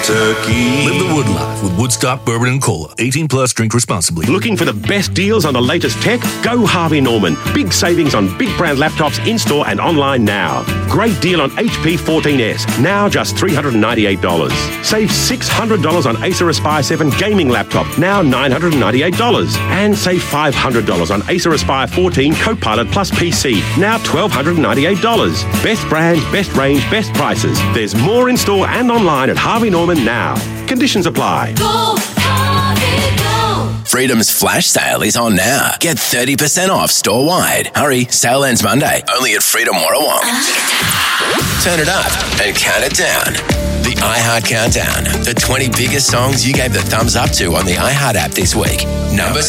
Turkey. Live the Wood life with Woodstock Bourbon and Cola. 18 plus, drink responsibly. Looking for the best deals on the latest tech? Go Harvey Norman. Big savings on big brand laptops in-store and online now. Great deal on HP 14S, now just $398. Save $600 on Acer Aspire 7 gaming laptop, now $998. And save $500 on Acer Aspire 14 Copilot Plus PC, now $1,298. Best brands, best range, best prices. There's more in-store and online at Harvey Norman now. Conditions apply. Go, Harvey, go. Freedom's flash sale is on now. Get 30% off store-wide. Hurry, sale ends Monday. Only at Freedom Warrawong. Turn it up and count it down. The iHeart Countdown. The 20 biggest songs you gave the thumbs up to on the iHeart app this week. Number